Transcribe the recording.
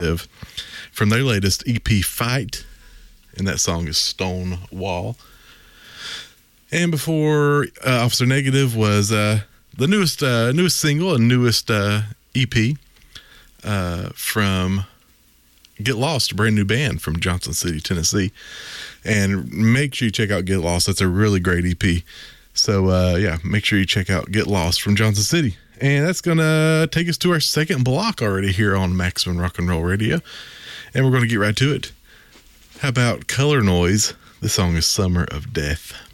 from their latest EP, Fight, and that song is Stonewall. And before Officer Negative was the newest single and newest EP from Get Lost, a brand new band from Johnson City, Tennessee. And make sure you check out Get Lost. That's a really great EP. So, make sure you check out Get Lost from Johnson City. And that's going to take us to our second block already here on Maximum Rock and Roll Radio. And we're going to get right to it. How about Color Noise? The song is Summer of Death.